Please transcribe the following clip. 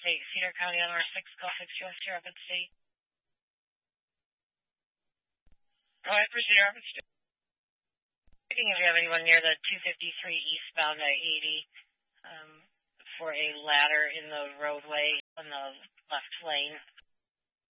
State, Cedar County on R6, call 6 Rapid State. Go ahead, proceed, Rapid State. If you have anyone near the 253 eastbound I-80 for a ladder in the roadway in the left lane.